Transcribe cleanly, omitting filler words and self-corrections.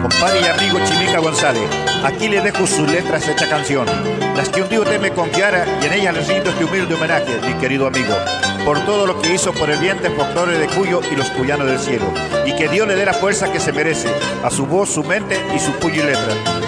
Compadre y amigo Chimica González, aquí le dejo sus letras hecha canción, las que un día usted me confiara, y en ellas le rindo este humilde homenaje, mi querido amigo, por todo lo que hizo por el bien del folclore de Cuyo y los cuyanos del cielo, y que Dios le dé la fuerza que se merece a su voz, su mente y su puño y letra.